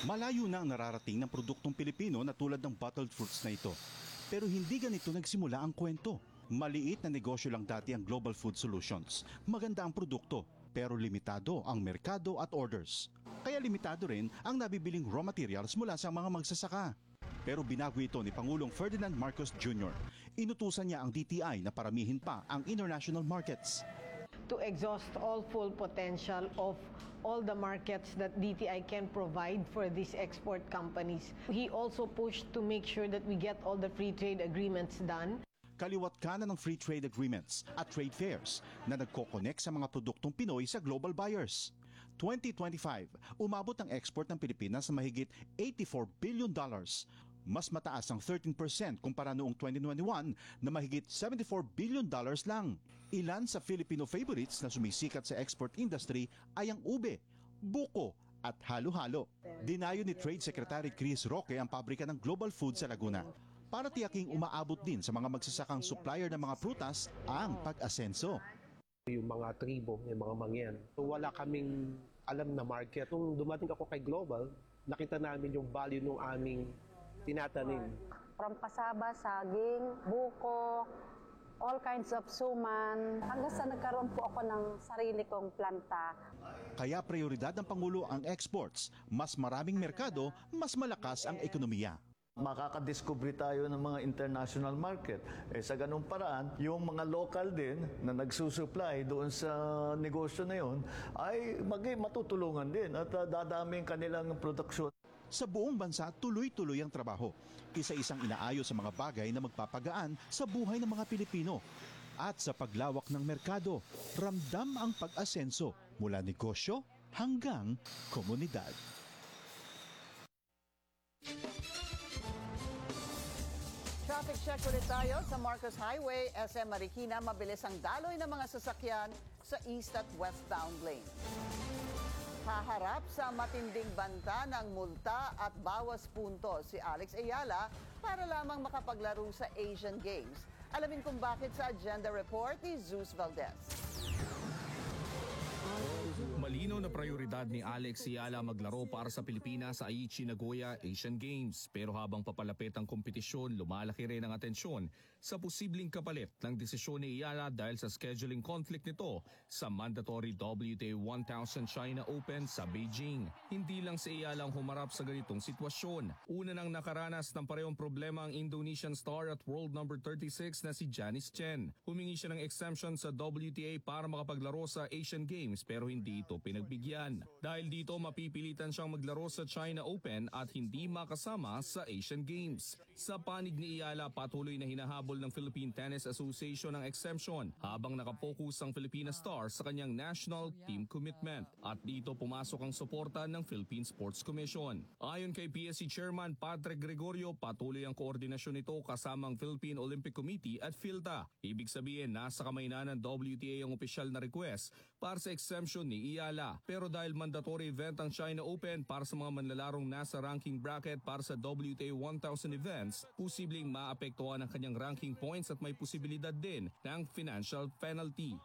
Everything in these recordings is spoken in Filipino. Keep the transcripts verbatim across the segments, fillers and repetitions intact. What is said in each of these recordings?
Malayo na ang nararating ng produktong Pilipino na tulad ng bottled fruits na ito. Pero hindi ganito nagsimula ang kwento. Maliit na negosyo lang dati ang Global Food Solutions. Maganda ang produkto, pero limitado ang merkado at orders. Kaya limitado rin ang nabibiling raw materials mula sa mga magsasaka. Pero binago ito ni Pangulong Ferdinand Marcos Junior Inutusan niya ang D T I na paramihin pa ang international markets. To exhaust all full potential of all the markets that D T I can provide for these export companies. He also pushed to make sure that we get all the free trade agreements done. Kaliwat kanan ng free trade agreements at trade fairs na nagko-connect sa mga produktong Pinoy sa global buyers. twenty twenty-five, umabot ang export ng Pilipinas sa mahigit eighty-four billion dollars. Mas mataas ang thirteen percent kumpara noong twenty twenty-one na mahigit seventy-four billion dollars lang. Ilan sa Filipino favorites na sumisikat sa export industry ay ang ube, buko at halo-halo. Dinayo ni Trade Secretary Chris Roque ang pabrika ng Global Food sa Laguna para tiyaking umaabot din sa mga magsasakang supplier ng mga prutas ang pag-asenso. Yung mga tribo, yung mga mangyan. So, wala kaming alam na market. Nung dumating ako kay Global, nakita namin yung value ng aming tinatanim. From pasaba, saging, buko, all kinds of suman. Hanggang sa nagkaroon po ako ng sarili kong planta. Kaya prioridad ng Pangulo ang exports. Mas maraming merkado, mas malakas ang ekonomiya. Makakadiscover tayo ng mga international market. Eh, sa ganung paraan, yung mga local din na nagsusupply doon sa negosyo na yun ay maging matutulungan din at uh, dadami ang kanilang produksyon. Sa buong bansa, tuloy-tuloy ang trabaho. Isa-isang inaayos sa mga bagay na magpapagaan sa buhay ng mga Pilipino. At sa paglawak ng merkado, ramdam ang pag-asenso mula negosyo hanggang komunidad. Traffic check ulit tayo sa Marcos Highway, S M Marikina. Mabilis ang daloy ng mga sasakyan sa east at westbound lane. Haharap sa matinding banta ng multa at bawas punto si Alex Ayala para lamang makapaglaro sa Asian Games. Alamin kung bakit sa Agenda Report ni Zeus Valdez. Malinaw na prioridad ni Alex Ayala maglaro para sa Pilipinas sa Aichi Nagoya Asian Games. Pero habang papalapit ang kompetisyon, lumalaki rin ang atensyon sa posibleng kapalit ng desisyon ni Ayala dahil sa scheduling conflict nito sa mandatory W T A one thousand China Open sa Beijing. Hindi lang si Ayala ang humarap sa ganitong sitwasyon. Una nang nakaranas ng parehong problema ang Indonesian star at world number thirty-six na si Janice Chen. Humingi siya ng exemption sa W T A para makapaglaro sa Asian Games pero hindi ito pinagbigyan. Dahil dito mapipilitan siyang maglaro sa China Open at hindi makasama sa Asian Games. Sa panig ni Ayala, patuloy na hinahabol ng Philippine Tennis Association ng exemption habang nakapokus ang Filipina star sa kanyang national team commitment. At dito pumasok ang suporta ng Philippine Sports Commission. Ayon kay P S C Chairman Patrick Gregorio, patuloy ang koordinasyon nito kasama ang Philippine Olympic Committee at PhilTA. Ibig sabihin, nasa kamay na ng W T A ang opisyal na request para sa exemption ni Ayala. Pero dahil mandatory event ang China Open para sa mga manlalarong nasa ranking bracket para sa W T A one thousand events, posibleng maapektuhan ang kanyang ranking points at may posibilidad din ng financial penalty.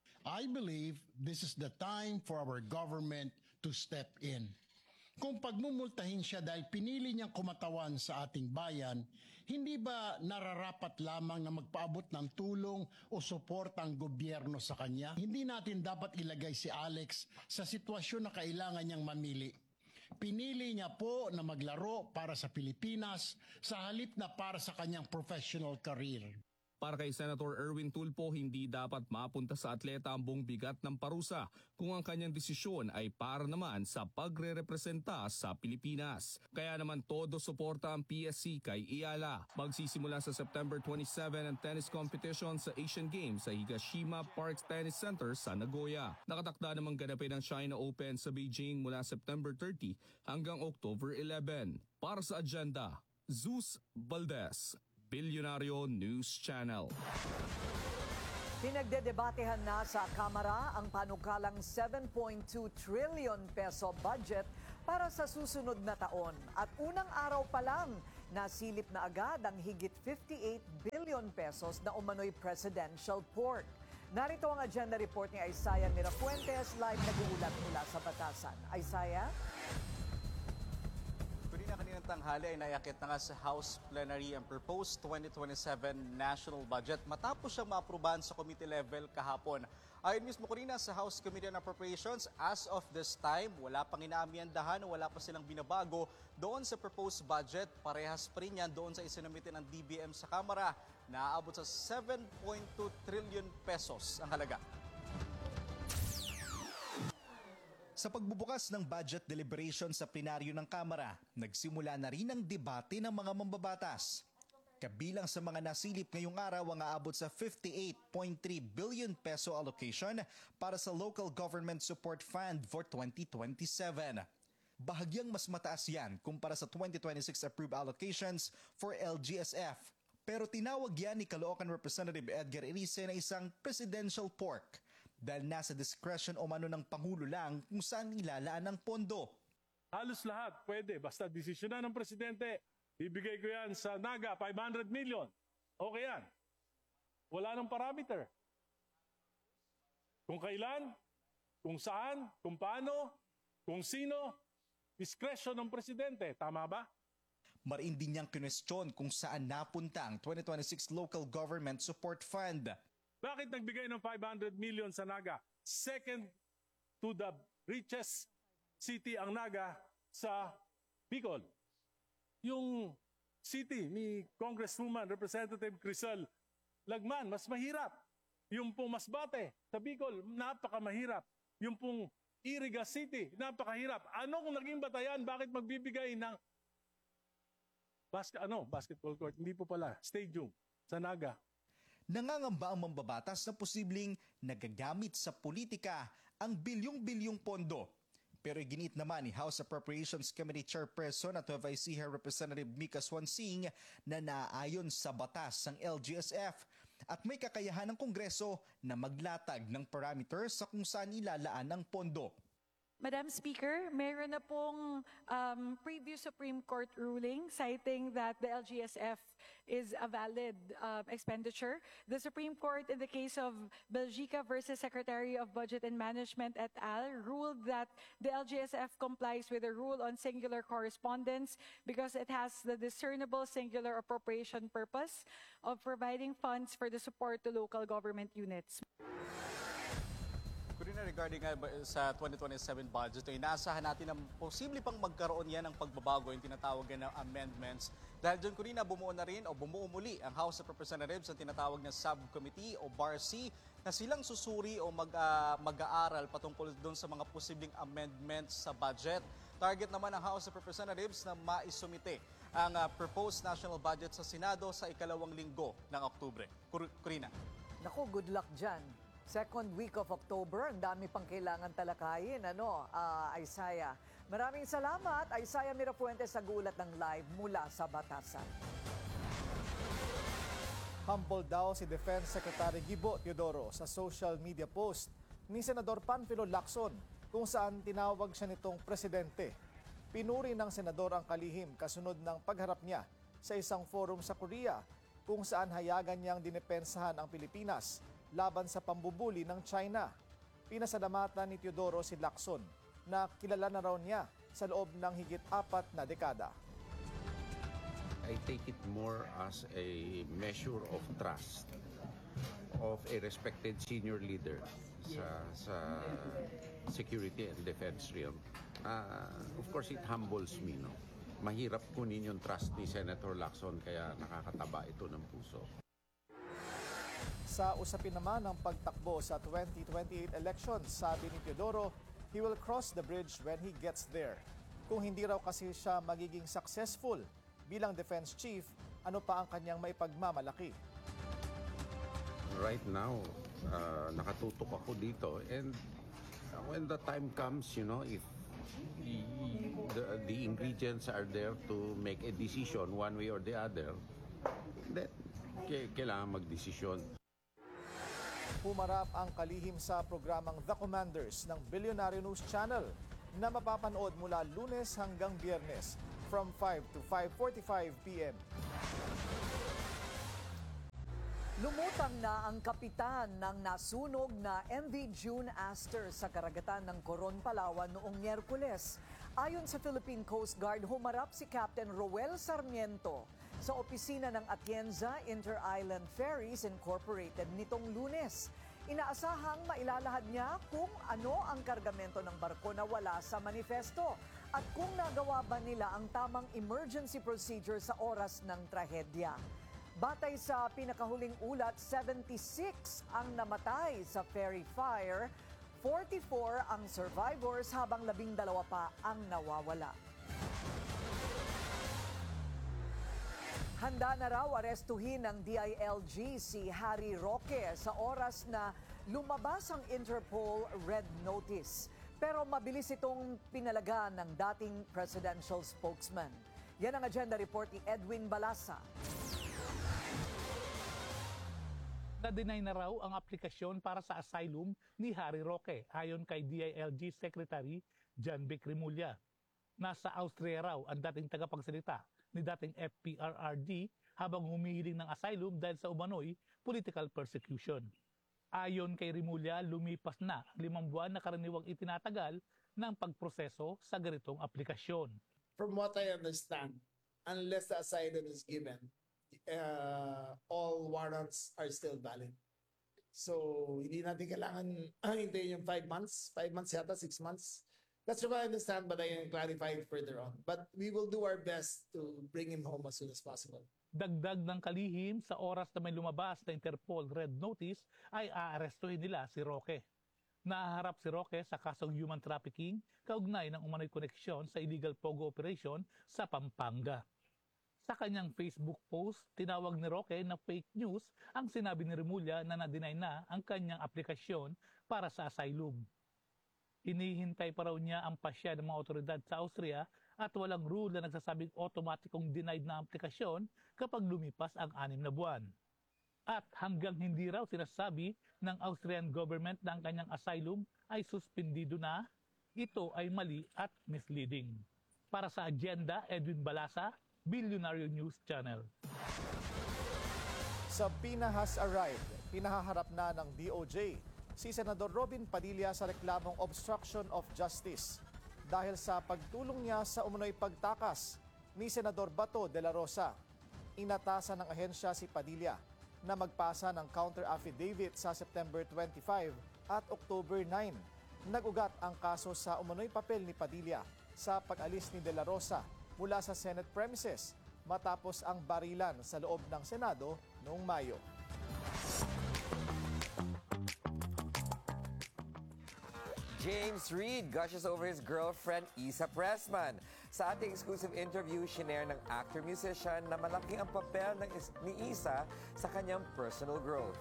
I believe this is the time for our government to step in. Kung pagmumultahin siya dahil pinili niyang kumatawan sa ating bayan, hindi ba nararapat lamang na magpaabot ng tulong o suporta ang gobyerno sa kanya? Hindi natin dapat ilagay si Alex sa sitwasyon na kailangan niyang mamili. Pinili niya po na maglaro para sa Pilipinas sa halip na para sa kanyang professional career. Para kay Senator Erwin Tulfo, hindi dapat mapunta sa atleta ang buong bigat ng parusa kung ang kanyang desisyon ay para naman sa pagre-representa sa Pilipinas. Kaya naman todo suporta ang P S C kay Ayala. Magsisimula sa September twenty-seven ang tennis competition sa Asian Games sa Higashima Park Tennis Center sa Nagoya. Nakatakda namang ganapin ang China Open sa Beijing mula September thirty hanggang October eleven. Para sa Agenda, Zeus Valdez, Bilyonaryo News Channel. Pinagdedebatehan na sa Kamara ang panukalang seven point two trillion peso budget para sa susunod na taon. At unang araw pa lang, nasilip na agad ang higit fifty-eight billion pesos na umano'y presidential pork. Narito ang agenda report ni Isaiah Mirafuentes, live nag-uulat mula sa Batasan. Isaiah? Marikina kaninang tanghali ay naiakit na nga sa House Plenary ang proposed twenty twenty-seven national budget matapos siyang maaprubahan sa committee level kahapon. Ayon mismo kanina sa House Committee on Appropriations, as of this time, wala pang inaamyandahan o wala pa silang binabago doon sa proposed budget. Parehas pa rin yan doon sa isinamitin ng D B M sa Kamara na aabot sa seven point two trillion pesos ang halaga. Sa pagbubukas ng budget deliberation sa plenaryo ng Kamara, nagsimula na rin ang debate ng mga mambabatas. Kabilang sa mga nasilip ngayong araw ang aabot sa fifty-eight point three billion peso allocation para sa Local Government Support Fund for twenty twenty-seven. Bahagyang mas mataas yan kumpara sa twenty twenty-six approved allocations for L G S F. Pero tinawag yan ni Caloocan Representative Edgar Erice na isang presidential pork dahil nasa discretion o mano ng Pangulo lang kung saan ilalaan ang pondo. Halos lahat pwede, basta desisyonan ng Presidente, ibigay ko yan sa Naga, five hundred million. Okay yan. Wala nang parameter. Kung kailan, kung saan, kung paano, kung sino, discretion ng Presidente. Tama ba? Mariin din niyang kinwestiyon kung saan napunta ang twenty twenty-six Local Government Support Fund. Bakit nagbigay ng five hundred million sa Naga? Second to the richest city ang Naga sa Bicol. Yung city ni Congresswoman Representative Crisel Lagman, mas mahirap. Yung pong Masbate sa Bicol, napakamahirap. Yung pong Iriga City, napakahirap. Anong naging batayan? Bakit magbibigay ng basket, ano, basketball court? Hindi po pala, stadium sa Naga. Nangangamba ang mambabatas na posibleng nagagamit sa politika ang bilyong-bilyong pondo. Pero iginit naman ni House Appropriations Committee Chairperson at Nueva Ecija Representative Mika Swansing na naayon sa batas ng L G S F at may kakayahan ng Kongreso na maglatag ng parameters sa kung saan ilalaan ang pondo. Madam Speaker, mayroon na pong um, previous Supreme Court ruling citing that the L G S F is a valid uh, expenditure. The Supreme Court in the case of Belgica versus Secretary of Budget and Management et al. Ruled that the L G S F complies with the rule on singular correspondence because it has the discernible singular appropriation purpose of providing funds for the support to local government units. Kurina, regarding uh, sa twenty twenty-seven budget, inaasahan natin na posible pang magkaroon yan ng pagbabago, yung tinatawag na amendments. Dahil dyan, Kurina, bumuo na rin o bumuo muli ang House of Representatives ang tinatawag na Subcommittee o B A R C na silang susuri o mag, uh, mag-aaral patungkol doon sa mga posibleng amendments sa budget. Target naman ng House of Representatives na maisumite ang uh, proposed national budget sa Senado sa ikalawang linggo ng Oktubre. Kur- Kurina. Naku, good luck dyan. Second week of October, ang dami pang kailangan talakayin, ano, uh, Isaiah. Maraming salamat, Isaiah Mirafuentes, sa gulat ng live mula sa Batasan. Humble daw si Defense Secretary Gibo Teodoro sa social media post ni Senador Panfilo Lacson kung saan tinawag siya nitong presidente. Pinuri ng senador ang kalihim kasunod ng pagharap niya sa isang forum sa Korea kung saan hayagan niyang dinepensahan ang Pilipinas laban sa pambubuli ng China. Pinasalamatan ni Teodoro si Lacson na kilala na raw niya sa loob ng higit apat na dekada. I take it more as a measure of trust of a respected senior leader sa, sa security and defense realm. Uh, of course, it humbles me. No? Mahirap kunin yung trust ni Senator Lacson kaya nakakataba ito ng puso. Sa usapin naman ng pagtakbo sa twenty twenty-eight elections, sabi ni Teodoro, he will cross the bridge when he gets there. Kung hindi raw kasi siya magiging successful bilang defense chief, ano pa ang kanyang maipagmamalaki? Right now, uh, nakatutok ako dito and when the time comes, you know, if the, the ingredients are there to make a decision one way or the other, then kailangan magdesisyon. Humarap ang kalihim sa programang The Commanders ng Billionaire News Channel na mapapanood mula Lunes hanggang Biyernes from five to five forty-five p m Lumutang na ang kapitan ng nasunog na M V June Aster sa karagatan ng Coron, Palawan noong Miyerkules. Ayon sa Philippine Coast Guard, humarap si Captain Roel Sarmiento sa opisina ng Atienza Inter-Island Ferries Incorporated nitong Lunes. Inaasahang mailalahad niya kung ano ang kargamento ng barko na wala sa manifesto at kung nagawa ba nila ang tamang emergency procedure sa oras ng trahedya. Batay sa pinakahuling ulat, seventy-six ang namatay sa ferry fire, forty-four ang survivors habang labing dalawa pa ang nawawala. Handa na raw arestuhin ng D I L G si Harry Roque sa oras na lumabas ang Interpol Red Notice. Pero mabilis itong pinalaga ng dating presidential spokesman. Yan ang agenda report ni Edwin Balasa. Na-deny na raw ang aplikasyon para sa asylum ni Harry Roque ayon kay D I L G Secretary John Vic Remulla. Nasa Austria raw ang dating tagapagsalita ni dating F P R R D habang humihiling ng asylum dahil sa umano'y political persecution. Ayon kay Remulla, lumipas na ang limang buwan na karaniwang itinatagal ng pagproseso sa ganitong aplikasyon. From what I understand, unless the asylum is given, uh, all warrants are still valid. So, hindi natin kailangan hintayin yung five months, five months yata, six months. That's what I understand, but I can clarify it further on. But we will do our best to bring him home as soon as possible. Dagdag ng kalihim, sa oras na may lumabas na Interpol Red Notice, ay aarestuhin nila si Roque. Nahaharap si Roque sa kasong human trafficking, kaugnay ng umano'y koneksyon sa illegal pogo operation sa Pampanga. Sa kanyang Facebook post, tinawag ni Roque na fake news ang sinabi ni Remulla na na-deny na ang kanyang aplikasyon para sa asylum. Hinihintay pa raw niya ang pasya ng mga otoridad sa Austria at walang rule na nagsasabing automatikong denied na aplikasyon kapag lumipas ang anim na buwan. At hanggang hindi raw sinasabi ng Austrian government na ang kanyang asylum ay suspendido na, ito ay mali at misleading. Para sa agenda, Edwin Balasa, Billionario News Channel. Sa Pinahas Arrived, pinahaharap na ng D O J si Senador Robin Padilla sa reklamong obstruction of justice dahil sa pagtulong niya sa umunoy pagtakas ni Senador Bato de la Rosa. Inatasan ng ahensya si Padilla na magpasa ng counter affidavit sa September twenty-five at October nine. Nag-ugat ang kaso sa umunoy papel ni Padilla sa pag-alis ni de la Rosa mula sa Senate premises matapos ang barilan sa loob ng Senado noong Mayo. James Reid gushes over his girlfriend Isa Pressman. Sa ating exclusive interview, shinare ng actor-musician na malaki ang papel ng is- ni Isa sa kanyang personal growth.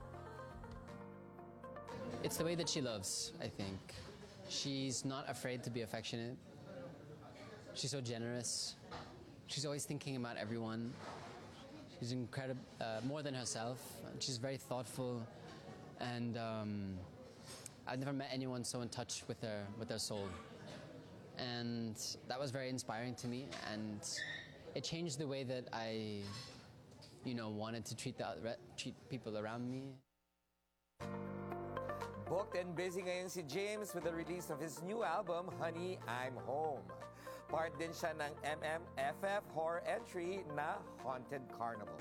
It's the way that she loves, I think. She's not afraid to be affectionate. She's so generous. She's always thinking about everyone. She's incredible, uh, more than herself. She's very thoughtful, and um, I've never met anyone so in touch with their with their soul, and that was very inspiring to me. And it changed the way that I, you know, wanted to treat the treat people around me. Booked and busy ngayon si James with the release of his new album, Honey, I'm Home. Part din siya ng M M F F horror entry na Haunted Carnival.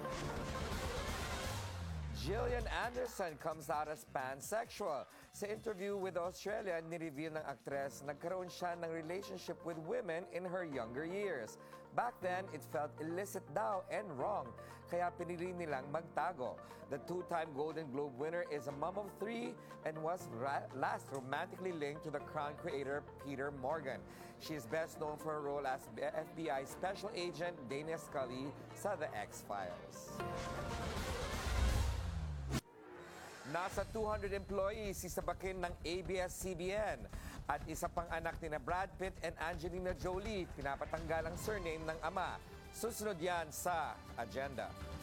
Gillian Anderson comes out as pansexual. Sa interview with Australia, nireveal ng aktres nagkaroon siya ng relationship with women in her younger years. Back then, it felt illicit daw and wrong, kaya pinili nilang magtago. The two-time Golden Globe winner is a mom of three and was ra- last romantically linked to the Crown creator Peter Morgan. She is best known for her role as F B I Special Agent Dana Scully sa The X-Files. Nasa two hundred employees sisabakin ng A B S C B N at isa pang anak ni na Brad Pitt and Angelina Jolie pinapatanggal ang surname ng ama. Susunod yan sa agenda.